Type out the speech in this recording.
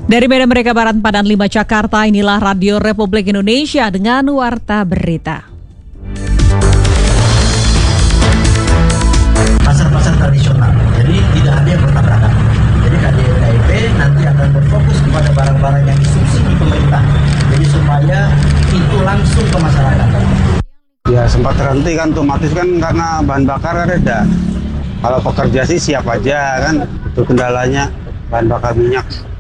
Dari Medan Merdeka Barat, Padan 5 Jakarta, inilah Radio Republik Indonesia dengan Warta Berita. Pasar-pasar tradisional, jadi tidak ada yang bertabrakan. Jadi KDP nanti akan berfokus kepada barang-barang yang disubsidi pemerintah, jadi supaya itu langsung ke masyarakat. Ya sempat terhenti kan, otomatis kan karena bahan bakar reda. Kalau pekerja sih siap aja kan, itu kendalanya bahan bakar minyak.